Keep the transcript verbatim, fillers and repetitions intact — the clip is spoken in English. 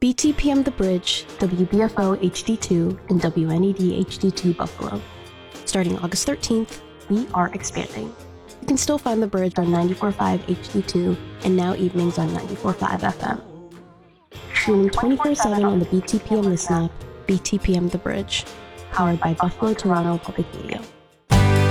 B T P M The Bridge, W B F O H D two, and W N E D H D two Buffalo. Starting August thirteenth, we are expanding. You can still find The Bridge on ninety-four point five H D two and now evenings on ninety-four point five F M. Streaming twenty-four seven on the B T P M Listen app, B T P M The Bridge, powered by Buffalo Toronto Public Media.